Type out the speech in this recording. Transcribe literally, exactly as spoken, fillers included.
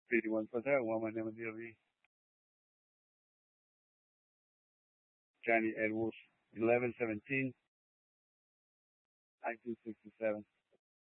fifty-one point zero one, my name is D L V. Johnny Edwards, eleven seventeen nineteen sixty-seven.